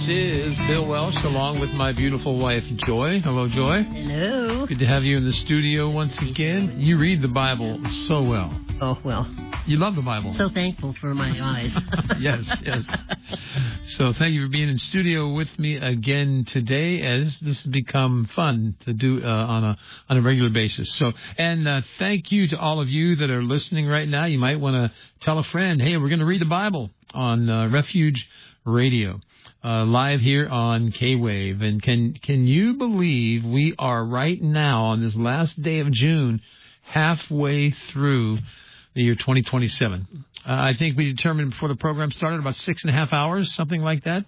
This is Bill Welsh along with my beautiful wife, Joy. Hello, Joy. Hello. Good to have you in the studio once again. You read the Bible so well. Oh, well. You love the Bible. So thankful for my eyes. Yes. So thank you for being in studio with me again today, as this has become fun to do on a regular basis. So, and thank you to all of you that are listening right now. You might want to tell a friend, hey, we're going to read the Bible on Refuge Radio. Live here on K-Wave. And can you believe we are right now on this last day of June, halfway through the year 2027. I think we determined before the program started about 6.5 hours, something like that.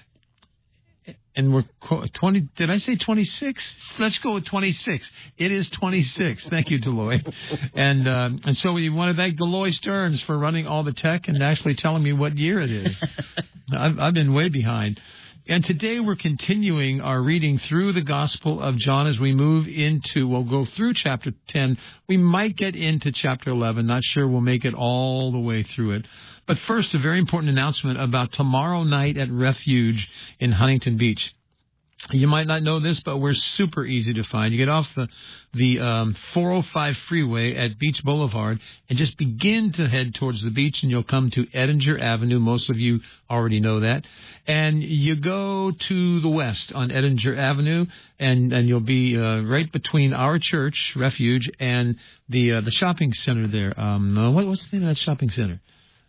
And we're 20. Did I say 26? Let's go with 26. It is 26. Thank you, Deloy. And so we want to thank Deloy Stearns for running all the tech and actually telling me what year it is. I've been way behind. And today we're continuing our reading through the Gospel of John as we move into, we'll go through chapter 10. We might get into chapter 11. Not sure we'll make it all the way through it. But first, a very important announcement about tomorrow night at Refuge in Huntington Beach. You might not know this, but we're super easy to find. You get off the 405 freeway at Beach Boulevard and just begin to head towards the beach, and you'll come to Edinger Avenue. Most of you already know that. And you go to the west on Edinger Avenue, and you'll be right between our church, Refuge, and the shopping center there. What's the name of that shopping center?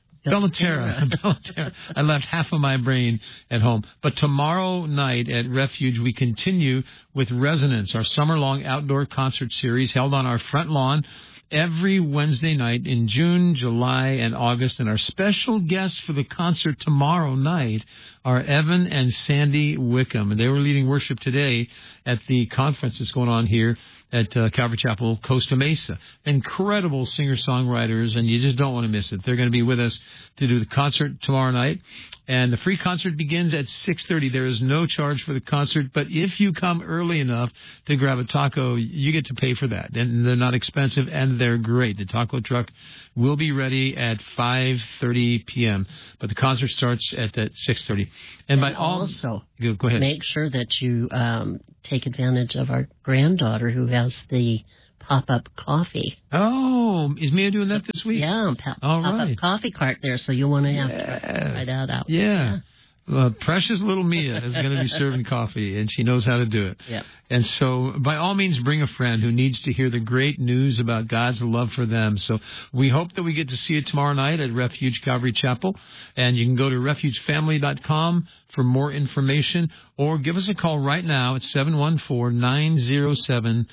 Bellaterra. I left half of my brain at home. But tomorrow night at Refuge, we continue with Resonance, our summer-long outdoor concert series held on our front lawn every Wednesday night in June, July, and August. And our special guests for the concert tomorrow night are Evan and Sandy Wickham. And they were leading worship today at the conference that's going on here at Calvary Chapel, Costa Mesa. Incredible singer-songwriters, and you just don't want to miss it. They're going to be with us to do the concert tomorrow night. And the free concert begins at 6:30. There is no charge for the concert, but if you come early enough to grab a taco, you get to pay for that. And they're not expensive, and they're great. The taco truck will be ready at 5:30 p.m., but the concert starts at 6:30. And by also, go ahead. Make sure that you take advantage of our granddaughter who has the pop-up coffee. Oh, is Mia doing that this week? Yeah, pop-up coffee cart there, so you'll want to have to try that out. Yeah. Precious little Mia is going to be serving coffee, and she knows how to do it. Yep. And so, by all means, bring a friend who needs to hear the great news about God's love for them. So we hope that we get to see you tomorrow night at Refuge Calvary Chapel. And you can go to refugefamily.com for more information, or give us a call right now at 714-907-1177.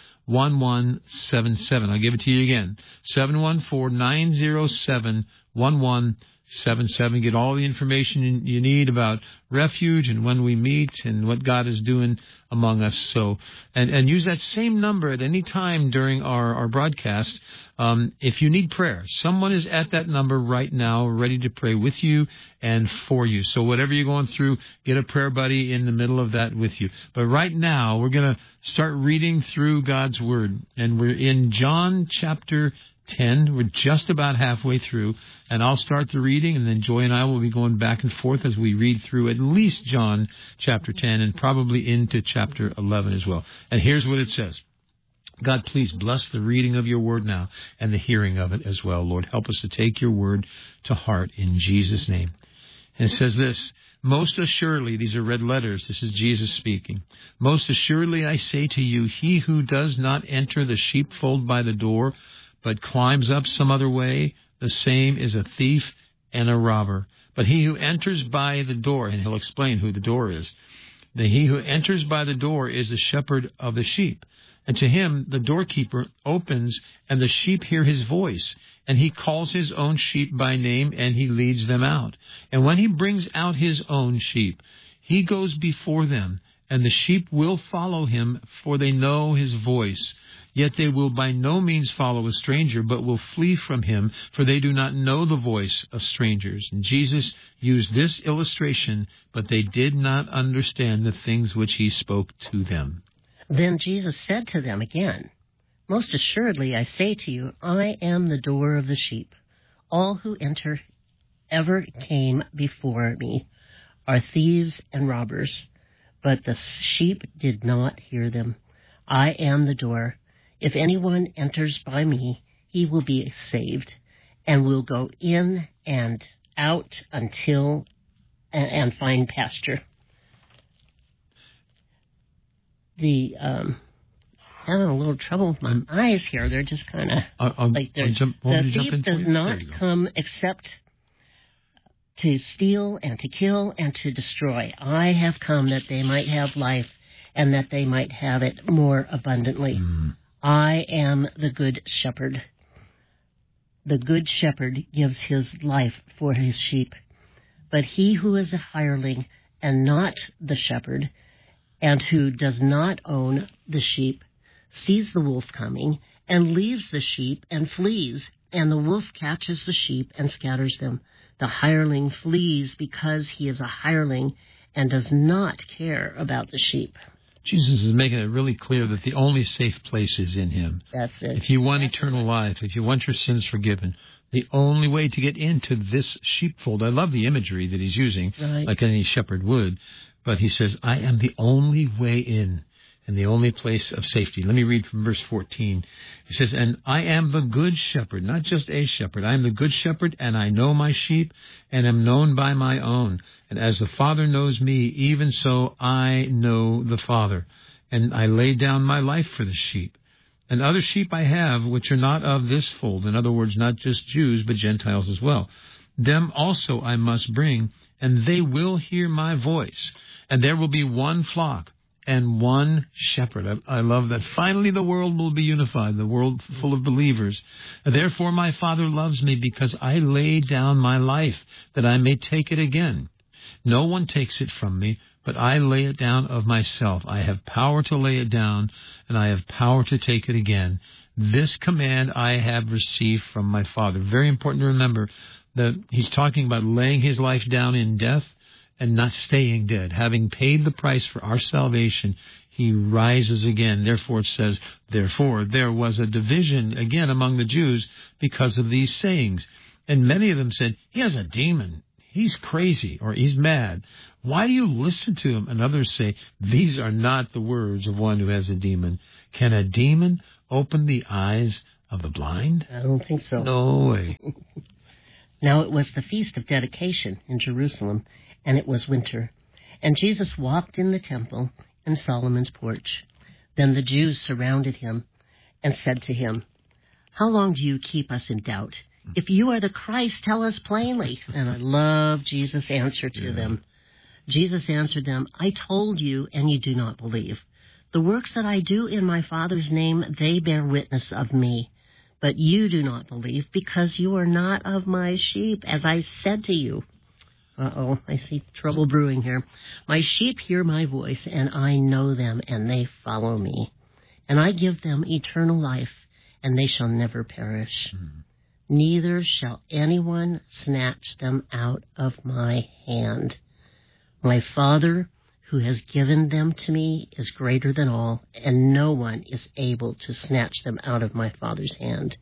I'll give it to you again, 714-907-1177. Get all the information you need about Refuge and when we meet and what God is doing among us. So, and use that same number at any time during our broadcast. If you need prayer, someone is at that number right now ready to pray with you and for you. So whatever you're going through, get a prayer buddy in the middle of that with you. But right now, we're going to start reading through God's Word. And we're in John chapter 10. We're just about halfway through, and I'll start the reading, and then Joy and I will be going back and forth as we read through at least John chapter 10 and probably into chapter 11 as well. And here's what it says. God, please bless the reading of your word now and the hearing of it as well. Lord, help us to take your word to heart in Jesus' name. And it says this, most assuredly, these are red letters, this is Jesus speaking. Most assuredly I say to you, he who does not enter the sheepfold by the door, but climbs up some other way, the same is a thief and a robber. But he who enters by the door, and he'll explain who the door is, he who enters by the door is the shepherd of the sheep. And to him the doorkeeper opens, and the sheep hear his voice. And he calls his own sheep by name, and he leads them out. And when he brings out his own sheep, he goes before them, and the sheep will follow him, for they know his voice. Yet they will by no means follow a stranger, but will flee from him, for they do not know the voice of strangers. And Jesus used this illustration, but they did not understand the things which he spoke to them. Then Jesus said to them again, most assuredly I say to you, I am the door of the sheep. All who enter ever came before me are thieves and robbers, but the sheep did not hear them. I am the door. If anyone enters by me, he will be saved, and will go in and out until and find pasture. Having a little trouble with my eyes here. They're just kind of like they're. The thief does not come except to steal and to kill and to destroy. I have come that they might have life and that they might have it more abundantly. I am the good shepherd. The good shepherd gives his life for his sheep. But he who is a hireling and not the shepherd, and who does not own the sheep, sees the wolf coming and leaves the sheep and flees, and the wolf catches the sheep and scatters them. The hireling flees because he is a hireling and does not care about the sheep. Jesus is making it really clear that the only safe place is in him. That's it. If you want eternal life, if you want your sins forgiven, the only way to get into this sheepfold, I love the imagery that he's using, like any shepherd would, but he says, I am the only way in and the only place of safety. Let me read from verse 14. He says, and I am the good shepherd, not just a shepherd. I am the good shepherd, and I know my sheep, and am known by my own. And as the Father knows me, even so I know the Father. And I lay down my life for the sheep. And other sheep I have, which are not of this fold. In other words, not just Jews, but Gentiles as well. Them also I must bring, and they will hear my voice. And there will be one flock and one shepherd. I love that. Finally, the world will be unified, the world full of believers. Therefore, my Father loves me, because I lay down my life, that I may take it again. No one takes it from me, but I lay it down of myself. I have power to lay it down, and I have power to take it again. This command I have received from my Father. Very important to remember that he's talking about laying his life down in death and not staying dead. Having paid the price for our salvation, he rises again. Therefore, it says, therefore, there was a division again among the Jews because of these sayings. And many of them said, he has a demon. He's crazy, or he's mad. Why do you listen to him? And others say, these are not the words of one who has a demon. Can a demon open the eyes of the blind? I don't think so. No way. Now it was the Feast of Dedication in Jerusalem, and it was winter. And Jesus walked in the temple in Solomon's porch. Then the Jews surrounded him and said to him, how long do you keep us in doubt? If you are the Christ, tell us plainly. And I love Jesus' answer to them. Jesus answered them, I told you, and you do not believe. The works that I do in my Father's name, they bear witness of me. But you do not believe, because you are not of my sheep, as I said to you. Uh-oh, I see trouble brewing here. My sheep hear my voice, and I know them, and they follow me. And I give them eternal life, and they shall never perish. Neither shall anyone snatch them out of my hand. My Father, who has given them to me, is greater than all, and no one is able to snatch them out of my Father's hand.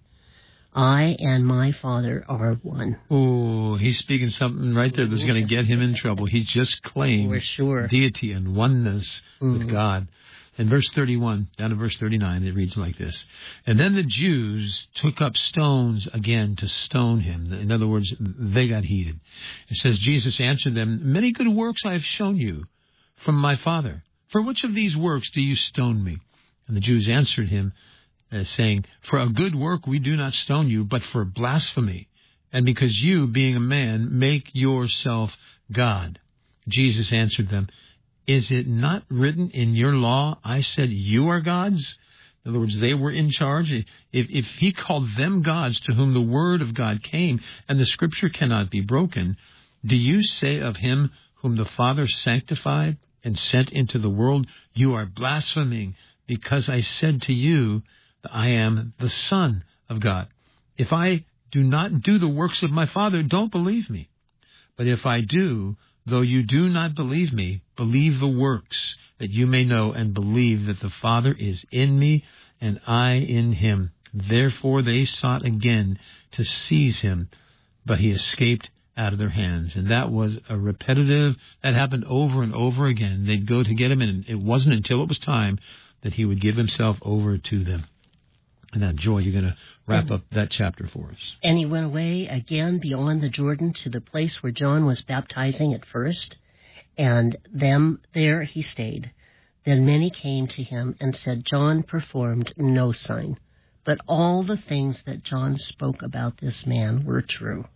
I and my Father are one. Oh, he's speaking something right there that's going to get him in trouble. He just claimed deity and oneness with God. In verse 31, down to verse 39, it reads like this. And then the Jews took up stones again to stone him. In other words, they got heated. It says, Jesus answered them, many good works I have shown you from my Father. For which of these works do you stone me? And the Jews answered him, saying, for a good work we do not stone you, but for blasphemy, and because you, being a man, make yourself God. Jesus answered them, is it not written in your law, I said you are gods? In other words, they were in charge. If he called them gods to whom the word of God came, and the scripture cannot be broken, do you say of him whom the Father sanctified and sent into the world, you are blaspheming, because I said to you, I am the Son of God. If I do not do the works of my Father, don't believe me. But if I do, though you do not believe me, believe the works, that you may know and believe that the Father is in me and I in him. Therefore they sought again to seize him, but he escaped out of their hands. And that was a repetitive, that happened over and over again. They'd go to get him, and it wasn't until it was time that he would give himself over to them. And now, Joy, you're going to wrap up that chapter for us. And he went away again beyond the Jordan to the place where John was baptizing at first, and there he stayed. Then many came to him and said, John performed no sign, but all the things that John spoke about this man were true.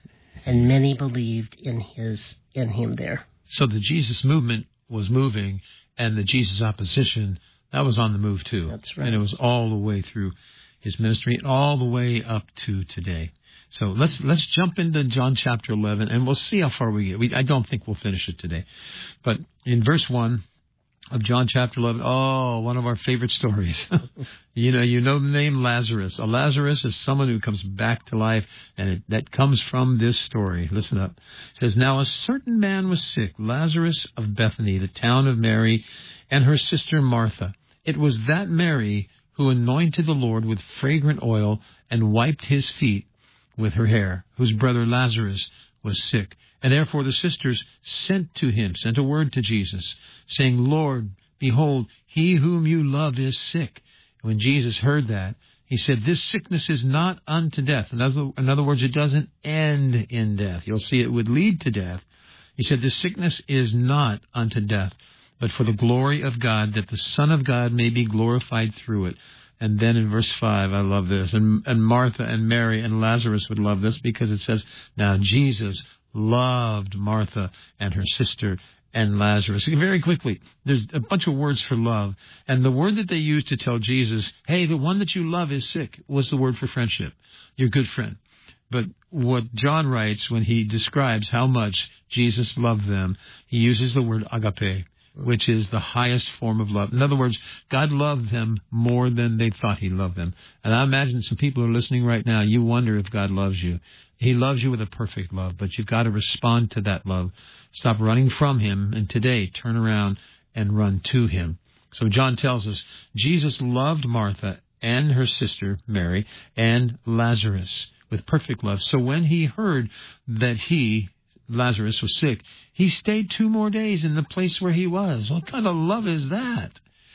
And many believed in him there. So the Jesus movement was moving, and the Jesus opposition, that was on the move too. That's right. And it was all the way through his ministry and all the way up to today. So let's jump into John chapter 11, and we'll see how far we get. I don't think we'll finish it today. But in verse 1 of John chapter 11, one of our favorite stories. You know the name Lazarus. A Lazarus is someone who comes back to life, and that comes from this story. Listen up. It says, Now a certain man was sick, Lazarus of Bethany, the town of Mary, and her sister Martha. It was that Mary who anointed the Lord with fragrant oil and wiped his feet with her hair, whose brother Lazarus was sick. And therefore the sisters sent a word to Jesus, saying, Lord, behold, he whom you love is sick. When Jesus heard that, he said, This sickness is not unto death. In other words, it doesn't end in death. You'll see it would lead to death. He said, This sickness is not unto death, but for the glory of God, that the Son of God may be glorified through it. And then in verse 5, I love this, and Martha and Mary and Lazarus would love this, because it says, Now Jesus loved Martha and her sister and Lazarus. Very quickly, there's a bunch of words for love. And the word that they used to tell Jesus, hey, the one that you love is sick, was the word for friendship. Your good friend. But what John writes when he describes how much Jesus loved them, he uses the word agape, which is the highest form of love. In other words, God loved them more than they thought he loved them. And I imagine some people are listening right now, you wonder if God loves you. He loves you with a perfect love, but you've got to respond to that love. Stop running from him, and today turn around and run to him. So John tells us Jesus loved Martha and her sister Mary and Lazarus with perfect love. So when he heard that Lazarus was sick, he stayed 2 more days in the place where he was. What kind of love is that?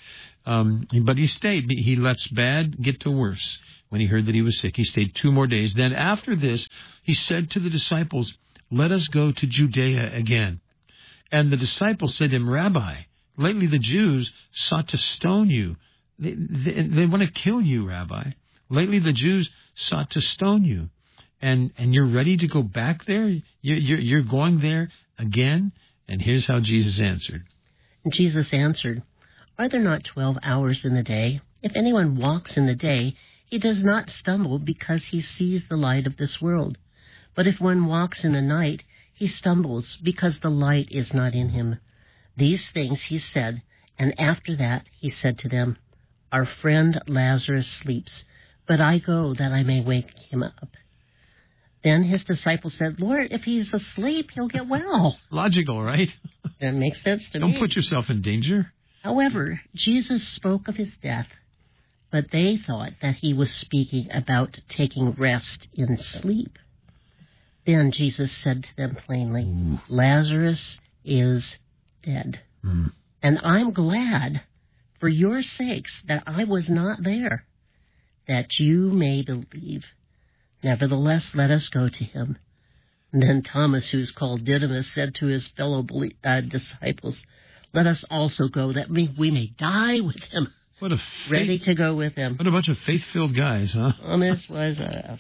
But he stayed. He lets bad get to worse. When he heard that he was sick, he stayed 2 more days. Then after this, he said to the disciples, Let us go to Judea again. And the disciples said to him, Rabbi, lately the Jews sought to stone you. They want to kill you, Rabbi. Lately the Jews sought to stone you. And you're ready to go back there? You're going there again? And here's how Jesus answered. Jesus answered, Are there not 12 hours in the day? If anyone walks in the day, he does not stumble because he sees the light of this world. But if one walks in the night, he stumbles because the light is not in him. These things he said, and after that he said to them, Our friend Lazarus sleeps, but I go that I may wake him up. Then his disciples said, Lord, if he's asleep, he'll get well. Logical, right? That makes sense to me. Don't put yourself in danger. However, Jesus spoke of his death, but they thought that he was speaking about taking rest in sleep. Then Jesus said to them plainly, Lazarus is dead. And I'm glad for your sakes that I was not there, that you may believe. Nevertheless, let us go to him. And then Thomas, who is called Didymus, said to his fellow disciples, Let us also go, that we may die with him. Ready to go with him. What a bunch of faith-filled guys, huh? Thomas was a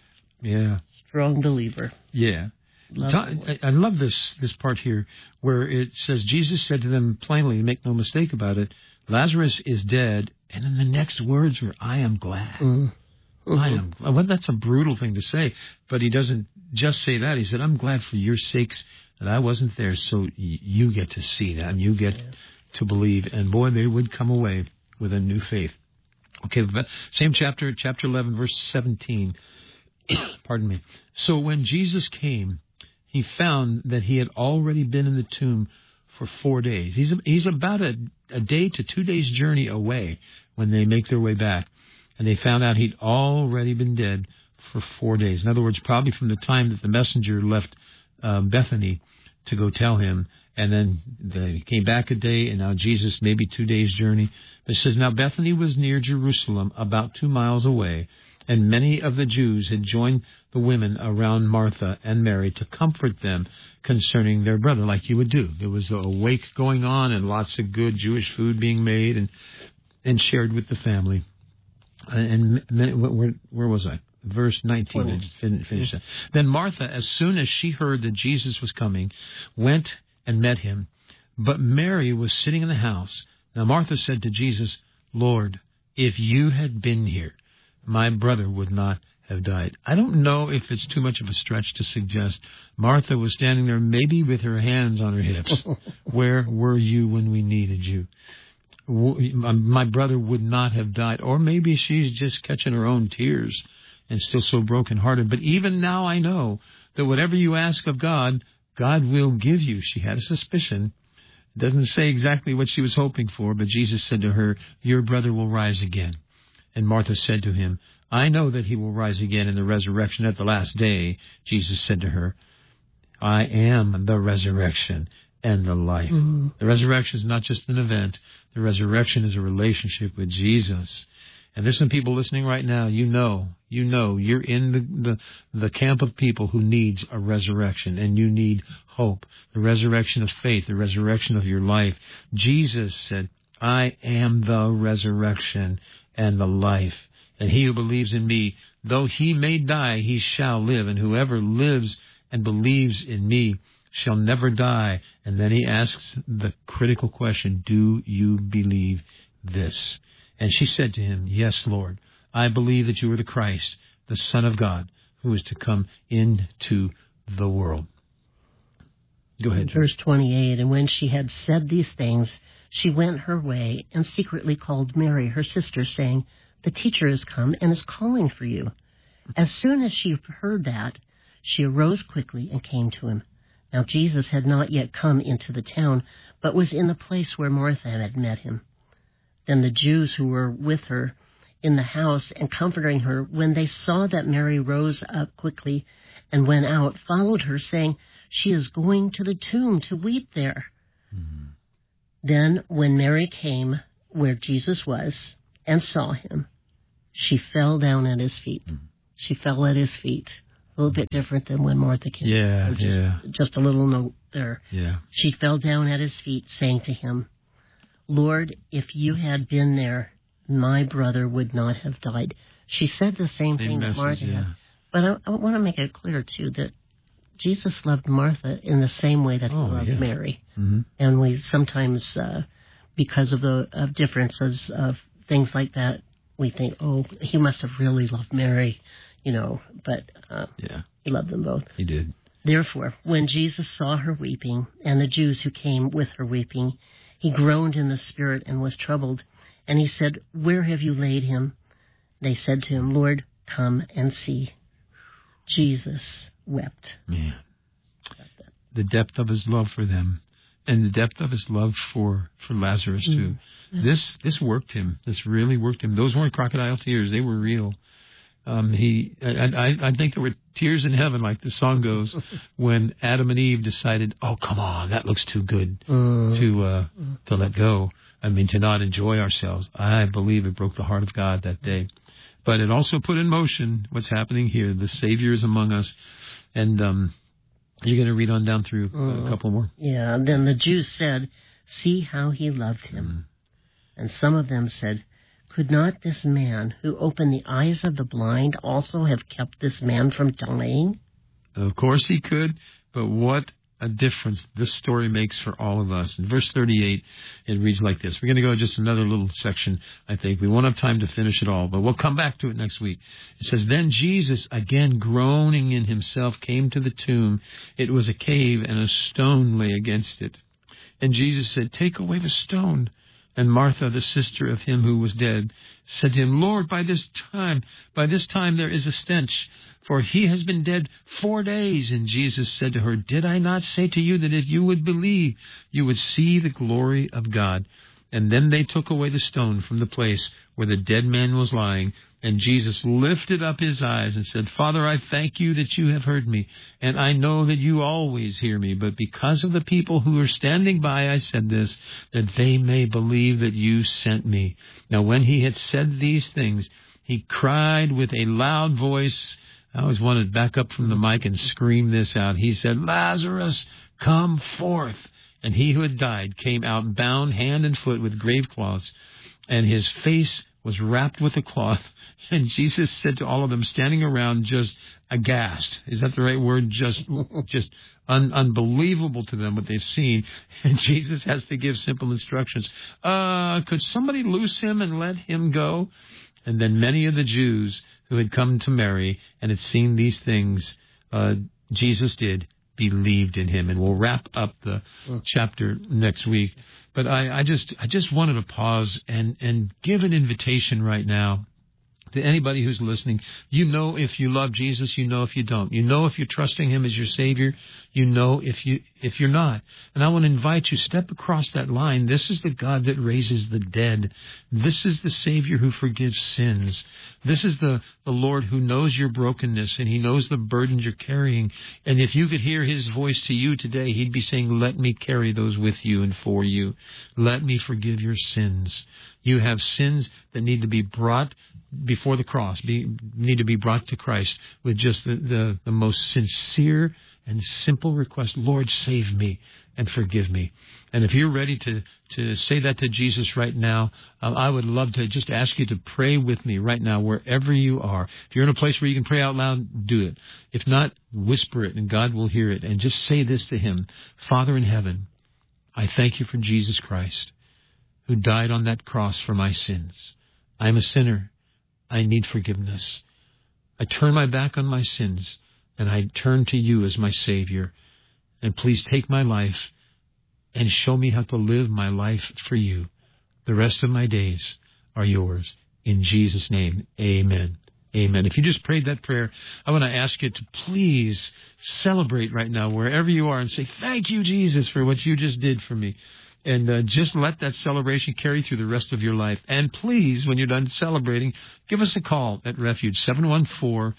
strong believer. Yeah. I love this part here where it says, Jesus said to them plainly, make no mistake about it, Lazarus is dead. And then the next words were, I am glad. I am. Well, that's a brutal thing to say, but he doesn't just say that. He said, I'm glad for your sakes that I wasn't there, so you get to see that, and you get to believe. And boy, they would come away with a new faith. Okay, same chapter 11, verse 17. Pardon me. So when Jesus came, he found that he had already been in the tomb for 4 days. He's about a day to 2 days journey away when they make their way back. And they found out he'd already been dead for 4 days. In other words, probably from the time that the messenger left Bethany to go tell him. And then they came back a day, and now Jesus, maybe 2 days' journey. It says, now Bethany was near Jerusalem, about 2 miles away, and many of the Jews had joined the women around Martha and Mary to comfort them concerning their brother, like you would do. There was a wake going on and lots of good Jewish food being made and shared with the family. And where was I? Verse 19. I just finished that. Then Martha, as soon as she heard that Jesus was coming, went and met him. But Mary was sitting in the house. Now Martha said to Jesus, Lord, if you had been here, my brother would not have died. I don't know if it's too much of a stretch to suggest Martha was standing there maybe with her hands on her hips. Where were you when we needed you? My brother would not have died. Or maybe she's just catching her own tears and still so brokenhearted. But even now I know that whatever you ask of God, God will give you. She had a suspicion. It doesn't say exactly what she was hoping for, but Jesus said to her, your brother will rise again. And Martha said to him, I know that he will rise again in the resurrection at the last day. Jesus said to her, I am the resurrection and the life. Mm-hmm. The resurrection is not just an event. The resurrection is a relationship with Jesus. And there's some people listening right now, you know, you're in the camp of people who needs a resurrection, and you need hope, the resurrection of faith, the resurrection of your life. Jesus said, I am the resurrection and the life. And he who believes in me, though he may die, he shall live. And whoever lives and believes in me shall never die. And then he asks the critical question, do you believe this? And she said to him, yes, Lord, I believe that you are the Christ, the Son of God, who is to come into the world. Go ahead. Verse 28, and when she had said these things, she went her way and secretly called Mary, her sister, saying, the teacher has come and is calling for you. As soon as she heard that, she arose quickly and came to him. Now Jesus had not yet come into the town, but was in the place where Martha had met him. Then the Jews who were with her in the house and comforting her, when they saw that Mary rose up quickly and went out, followed her, saying, she is going to the tomb to weep there. Mm-hmm. Then when Mary came where Jesus was and saw him, she fell down at his feet. Mm-hmm. She fell at his feet. A little bit different than when Martha came. Just a little note there. Yeah. She fell down at his feet, saying to him, Lord, if you had been there, my brother would not have died. She said the same thing that Martha had. But I want to make it clear, too, that Jesus loved Martha in the same way that he loved Mary. Mm-hmm. And we sometimes, because of differences of things like that, we think, oh, he must have really loved Mary, but he loved them both. He did. Therefore, when Jesus saw her weeping, and the Jews who came with her weeping, he groaned in the spirit and was troubled. And he said, where have you laid him? They said to him, Lord, come and see. Jesus wept. Man. The depth of his love for them, and the depth of his love for Lazarus, too. This worked him. This really worked him. Those weren't crocodile tears. They were real. I think there were tears in heaven, like the song goes, when Adam and Eve decided, oh, come on, that looks too good to let go. I mean, to not enjoy ourselves. I believe it broke the heart of God that day. But it also put in motion what's happening here. The Savior is among us. And you're going to read on down through a couple more. Yeah, then the Jews said, see how he loved him. And some of them said, could not this man who opened the eyes of the blind also have kept this man from dying? Of course he could, but what a difference this story makes for all of us. In verse 38, it reads like this. We're going to go just another little section, I think. We won't have time to finish it all, but we'll come back to it next week. It says, then Jesus, again groaning in himself, came to the tomb. It was a cave, and a stone lay against it. And Jesus said, take away the stone. And Martha, the sister of him who was dead, said to him, Lord, by this time there is a stench, for he has been dead 4 days. And Jesus said to her, did I not say to you that if you would believe, you would see the glory of God? And then they took away the stone from the place where the dead man was lying. And Jesus lifted up his eyes and said, Father, I thank you that you have heard me, and I know that you always hear me. But because of the people who are standing by, I said this, that they may believe that you sent me. Now when he had said these things, he cried with a loud voice. I always wanted to back up from the mic and scream this out. He said, Lazarus, come forth. And he who had died came out bound hand and foot with grave cloths, and his face was wrapped with a cloth. And Jesus said to all of them standing around, just aghast. Is that the right word? Just unbelievable to them what they've seen. And Jesus has to give simple instructions. Could somebody loose him and let him go? And then many of the Jews who had come to Mary and had seen these things Jesus did believed in him. And we'll wrap up the chapter next week. But I just wanted to pause and give an invitation right now to anybody who's listening. You know if you love Jesus, you know if you don't. You know if you're trusting him as your Savior, you know if you're not. And I want to invite you, step across that line. This is the God that raises the dead. This is the Savior who forgives sins. This is the Lord who knows your brokenness, and he knows the burdens you're carrying. And if you could hear his voice to you today, he'd be saying, let me carry those with you and for you. Let me forgive your sins. You have sins that need to be brought before the cross, need to be brought to Christ with just the most sincere and simple request, Lord, save me and forgive me. And if you're ready to say that to Jesus right now, I would love to just ask you to pray with me right now, wherever you are. If you're in a place where you can pray out loud, do it. If not, whisper it and God will hear it. And just say this to him, Father in heaven, I thank you for Jesus Christ, who died on that cross for my sins. I'm a sinner. I need forgiveness. I turn my back on my sins, and I turn to you as my Savior. And please take my life and show me how to live my life for you. The rest of my days are yours. In Jesus' name, amen. Amen. If you just prayed that prayer, I want to ask you to please celebrate right now wherever you are and say, thank you, Jesus, for what you just did for me. And just let that celebration carry through the rest of your life. And please, when you're done celebrating, give us a call at Refuge, 714-907-1177.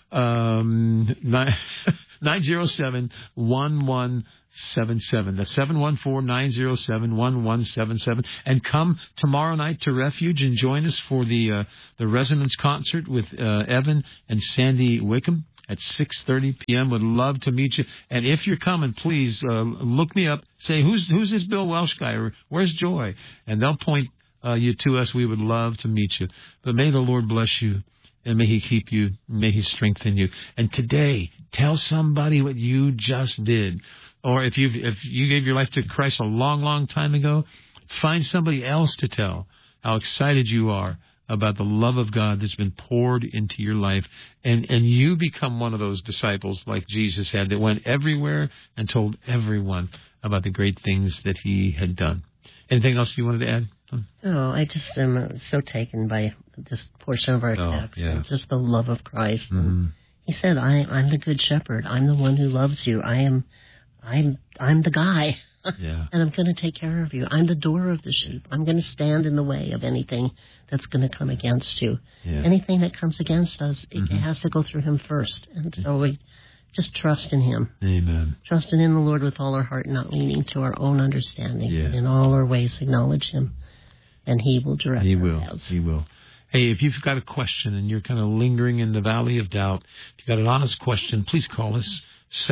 That's 714-907-1177. And come tomorrow night to Refuge and join us for the Resonance concert with Evan and Sandy Wickham at 6:30 p.m. Would love to meet you. And if you're coming, please look me up. Say, who's this Bill Welsh guy? Or where's Joy? And they'll point you to us. We would love to meet you. But may the Lord bless you, and may he keep you, may he strengthen you. And today, tell somebody what you just did. Or if you gave your life to Christ a long, long time ago, find somebody else to tell how excited you are about the love of God that's been poured into your life. And you become one of those disciples like Jesus had that went everywhere and told everyone about the great things that he had done. Anything else you wanted to add? Oh, I just am so taken by this portion of our text. Yeah. And just the love of Christ. Mm-hmm. He said, I'm the good shepherd. I'm the one who loves you. I'm the guy. Yeah. And I'm going to take care of you. I'm the door of the sheep. I'm going to stand in the way of anything that's going to come against you. Yeah. Anything that comes against us, it has to go through him first. And so we just trust in him. Amen. Trusting in the Lord with all our heart, not leaning to our own understanding. Yeah. In all our ways, acknowledge him, and he will direct our paths. He will. Hey, if you've got a question and you're kind of lingering in the valley of doubt, if you've got an honest question, please call us,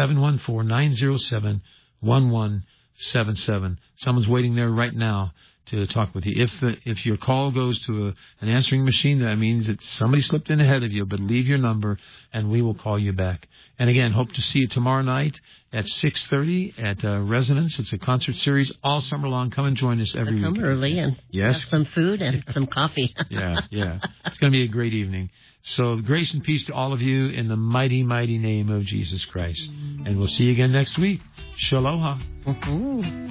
714-907-1177. Someone's waiting there right now to talk with you. If your call goes to an answering machine, that means that somebody slipped in ahead of you, but leave your number and we will call you back. And again, hope to see you tomorrow night at 6:30 at Resonance. It's a concert series all summer long. Come and join us every week. Come early and have some food and some coffee. Yeah. It's going to be a great evening. So grace and peace to all of you in the mighty, mighty name of Jesus Christ. And we'll see you again next week. Shalom.